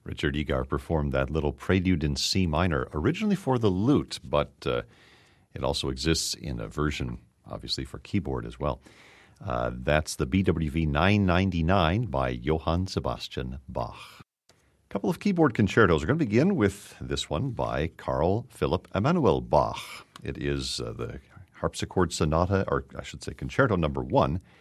Richard Egar performed that little prelude in C minor, originally for the lute, but it also exists in a version, obviously, for keyboard as well. That's the BWV 999 by Johann Sebastian Bach. A couple of keyboard concertos. We're going to begin with this one by Carl Philipp Emanuel Bach. It is the harpsichord sonata, or I should say concerto number 1,